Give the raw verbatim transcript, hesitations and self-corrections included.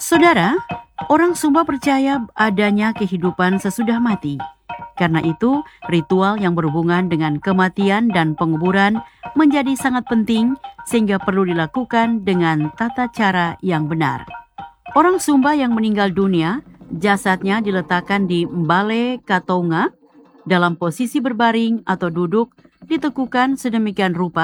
Saudara, orang Sumba percaya adanya kehidupan sesudah mati. Karena itu, ritual yang berhubungan dengan kematian dan penguburan menjadi sangat penting sehingga perlu dilakukan dengan tata cara yang benar. Orang Sumba yang meninggal dunia, jasadnya diletakkan di Mbale Katonga dalam posisi berbaring atau duduk, ditekukan sedemikian rupa